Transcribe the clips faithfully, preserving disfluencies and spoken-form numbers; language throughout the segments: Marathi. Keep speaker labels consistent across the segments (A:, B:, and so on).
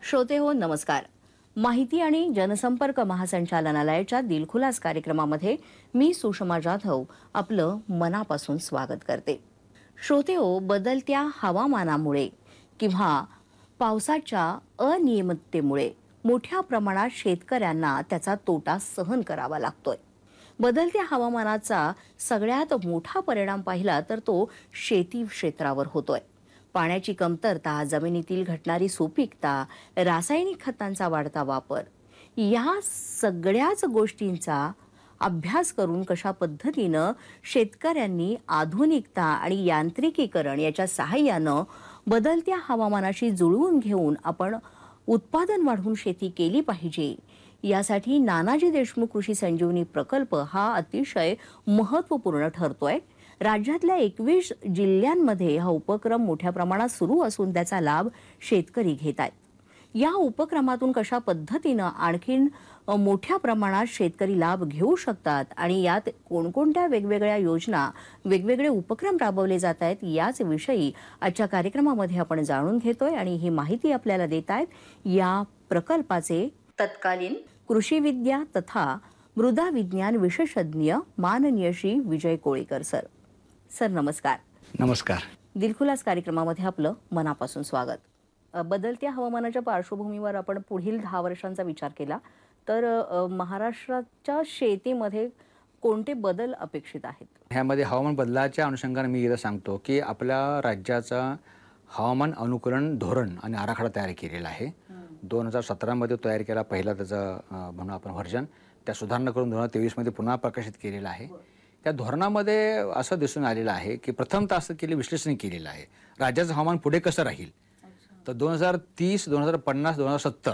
A: श्रोते हो नमस्कार. माहिती आणि जनसंपर्क महासंचालनालयाच्या दिलखुलास कार्यक्रमामध्ये मी सुषमा जाधव आपलं मनापासून स्वागत करते. श्रोते हो, बदलत्या हवामानामुळे किंवा पावसाच्या अनियमिततेमुळे मोठ्या प्रमाणात शेतकऱ्यांना त्याचा तोटा सहन करावा लागतोय. बदलत्या हवामानाचा सगळ्यात मोठा परिणाम पाहिला तर तो शेती क्षेत्रावर होतोय. पाण्याची कमतरता, जमिनीतील घटणारी सुपीकता, रासायनिक खतांचा वाढता वापर या सगळ्याच गोष्टींचा अभ्यास करून कशा पद्धतीनं शेतकऱ्यांनी आधुनिकता आणि यांत्रिकीकरण याच्या सहाय्यानं बदलत्या हवामानाशी जुळवून घेऊन आपण उत्पादन वाढवून शेती केली पाहिजे, यासाठी नानाजी देशमुख कृषी संजीवनी प्रकल्प हा अतिशय महत्त्वपूर्ण ठरतोय. राज्यातल्या एकवीस जिल्ह्यांमध्ये हा उपक्रम मोठ्या प्रमाणात सुरू असून त्याचा लाभ शेतकरी घेत आहेत. या उपक्रमातून कशा पद्धतीनं आणखीन मोठ्या प्रमाणात शेतकरी लाभ घेऊ शकतात आणि यात कोणकोणत्या वेगवेगळ्या योजना, वेगवेगळे उपक्रम राबवले जात आहेत, याच विषयी आजच्या कार्यक्रमामध्ये आपण जाणून घेतोय. आणि ही माहिती आपल्याला देत आहेत या प्रकल्पाचे तत्कालीन कृषी विद्या तथा मृदा विज्ञान विशेषज्ञ माननीय श्री विजय कोळीकर सर. सर नमस्कार.
B: नमस्कार.
A: दिलखुलास कार्यक्रमामध्ये आपलं मनापासून स्वागत. बदलत्या हवामानाच्या पार्श्वभूमीवर आपण पुढील दहा वर्षांचा विचार केला तर महाराष्ट्राच्या शेतीमध्ये कोणते बदल अपेक्षित आहेत?
B: ह्यामध्ये हवामान बदलाच्या अनुषंगाने मी इथं सांगतो की आपल्या राज्याचा हवामान अनुकूलन धोरण आणि आराखडा तयार केलेला आहे. दोन हजार सतरामध्ये तयार केला पहिला त्याचा म्हणून आपण व्हर्जन, त्या सुधारणा करून दोन हजार तेवीसमध्ये पुन्हा प्रकाशित केलेला आहे. त्या धोरणामध्ये असं दिसून आलेलं आहे की प्रथमतः असं केले विश्लेषण केलेलं आहे राज्याचं हवामान पुढे कसं राहील. तर दोन हजार तीस दोन हजार पन्नास दोन हजार सत्तर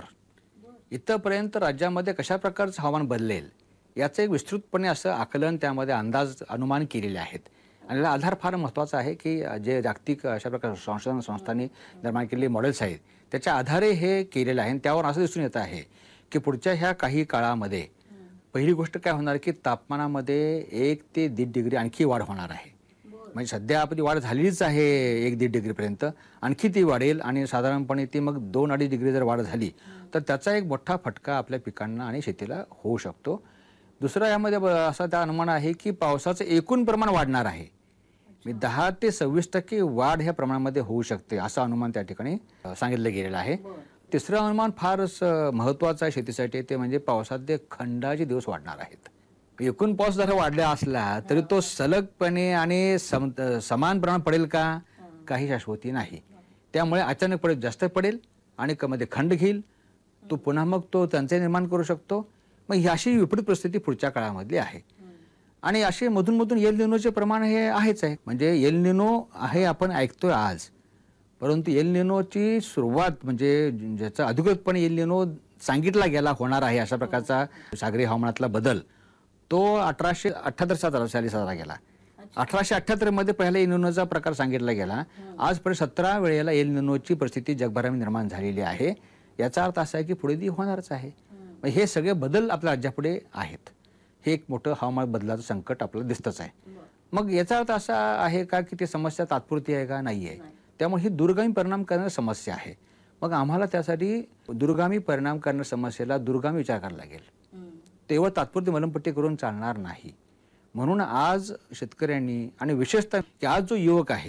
B: इथंपर्यंत राज्यामध्ये कशा प्रकारचं हवामान बदलेल याचं एक विस्तृतपणे असं आकलन, त्यामध्ये अंदाज अनुमान केलेले आहेत. आणि याला आधार फार महत्त्वाचा आहे की जे जागतिक अशा प्रकारच्या संशोधन संस्थांनी निर्माण केलेले मॉडेल्स आहेत त्याच्या आधारे हे केलेलं आहे. आणि त्यावर असं दिसून येत आहे की पुढच्या ह्या काही काळामध्ये पहिली गोष्ट काय होणार की तापमानामध्ये एक ते दीड डिग्री आणखी वाढ होणार आहे. म्हणजे सध्या आपली वाढ झालीच आहे एक दीड डिग्रीपर्यंत, आणखी ती वाढेल आणि साधारणपणे ती मग दोन अडीच डिग्री जर वाढ झाली तर त्याचा एक मोठा फटका आपल्या पिकांना आणि शेतीला होऊ शकतो. दुसरा यामध्ये असा त्या अनुमान आहे की पावसाचं एकूण प्रमाण वाढणार आहे. मी दहा ते सव्वीस टक्के वाढ ह्या प्रमाणामध्ये होऊ शकते असं अनुमान त्या ठिकाणी सांगितलं गेलेलं आहे. तिसरं अनुमान फारच महत्त्वाचं आहे शेतीसाठी, ते म्हणजे पावसाचे खंडाचे दिवस वाढणार आहेत. एकूण पाऊस जर वाढला असला तरी तो सलगपणे आणि सम समान प्रमाण पडेल का, काही शाश्वती नाही. त्यामुळे अचानक पडेल, जास्त पडेल आणि मध्ये खंड घेईल, तो पुन्हा मग तो टंचाई निर्माण करू शकतो. मग ही अशी विपरीत परिस्थिती पुढच्या काळामधली आहे. आणि असे मधून मधून एल निनोचे प्रमाण हे आहेच आहे. म्हणजे एल निनो आहे आपण ऐकतोय आज, परंतु एल निनोची सुरुवात म्हणजे ज्याचा अधिकृतपणे एल निनो सांगितला गेला होणार आहे अशा प्रकारचा सागरी हवामानातला बदल, तो अठराशे अठ्ठ्याहत्तर साली साजरा गेला. अठराशे अठ्ठ्याहत्तर मध्ये पहिला एल निनोचा प्रकार सांगितला गेला. आजपर्यंत सतरा वेळेला एल निनोची परिस्थिती जगभरामध्ये निर्माण झालेली आहे. याचा अर्थ असा आहे की पुढे ती होणारच आहे. हे सगळे बदल आपल्या राज्यापुढे आहेत. हे एक मोठं हवामान बदलाचं संकट आपल्याला दिसतच आहे. मग याचा अर्थ असा आहे का की ती समस्या तात्पुरती आहे का, नाही आहे. त्यामुळे ही दूरगामी परिणाम करणारी समस्या आहे. मग आम्हाला त्यासाठी दूरगामी परिणाम करणाऱ्या समस्येला दूरगामी विचार करायला लागेल. तेव्हा तात्पुरती मलमपट्टी करून चालणार नाही. म्हणून आज शेतकऱ्यांनी आणि विशेषतः की आज जो युवक आहे,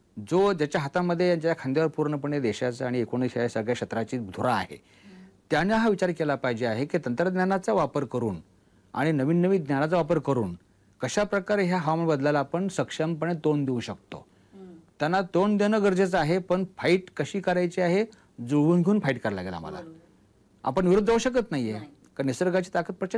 B: जो ज्याच्या हातामध्ये ज्या खांद्यावर पूर्णपणे देशाचं आणि एकोणीसशे सगळ्या क्षेत्राची धुरा आहे, त्याने हा विचार केला पाहिजे आहे की तंत्रज्ञानाचा वापर करून आणि नवीन नवीन ज्ञानाचा वापर करून कशा प्रकारे ह्या हवामान बदलाला आपण सक्षमपणे तोंड देऊ शकतो. त्यांना तोंड देणं गरजेचं आहे, पण फाईट कशी करायची आहे जुळवून घेऊन फाईट करायला लागेल आम्हाला. आपण विरुद्ध जाऊ शकत नाहीये कारण निसर्गाची ताकद प्रचंड